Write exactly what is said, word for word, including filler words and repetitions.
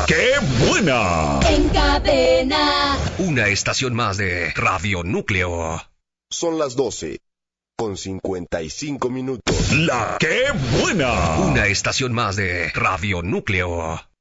La que buena. En cadena. Una estación más de Radio Núcleo. Son las doce, con cincuenta y cinco minutos. La que buena. Una estación más de Radio Núcleo.